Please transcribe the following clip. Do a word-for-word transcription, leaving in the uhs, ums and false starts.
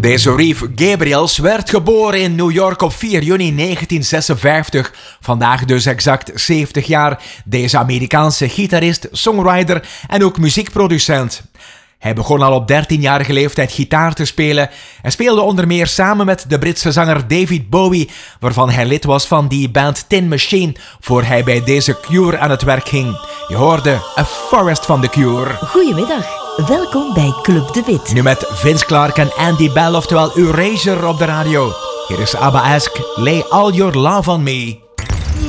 Deze Reeve Gabriels werd geboren in New York op vier juni negentien zesenvijftig. Vandaag dus exact zeventig jaar. Deze Amerikaanse gitarist, songwriter en ook muziekproducent. Hij begon al op dertienjarige leeftijd gitaar te spelen en speelde onder meer samen met de Britse zanger David Bowie, waarvan hij lid was van die band Tin Machine, voor hij bij deze Cure aan het werk ging. Je hoorde A Forest van The Cure. Goedemiddag, welkom bij Club de Wit. Nu met Vince Clarke en Andy Bell, oftewel Erasure op de radio. Hier is ABBA Ask, Lay All Your Love on Me.